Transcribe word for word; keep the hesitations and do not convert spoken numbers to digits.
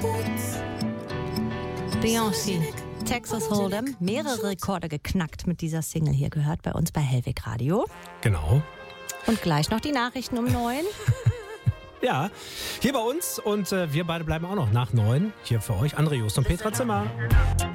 Beyoncé, Texas Hold'em, mehrere Rekorde geknackt mit dieser Single hier, gehört bei uns bei Hellwig Radio. Genau. Und gleich noch die Nachrichten um neun. Ja, hier bei uns und äh, wir beide bleiben auch noch nach neun hier für euch. André Just und Petra Zimmer.